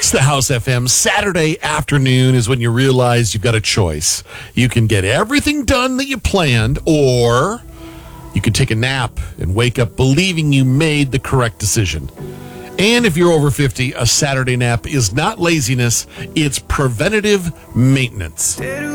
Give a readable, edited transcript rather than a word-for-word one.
It's the House FM. Saturday afternoon is when you realize you've got a choice. You can get everything done that you planned, or you could take a nap and wake up believing you made the correct decision. And if you're over 50, a Saturday nap is not laziness, it's preventative maintenance.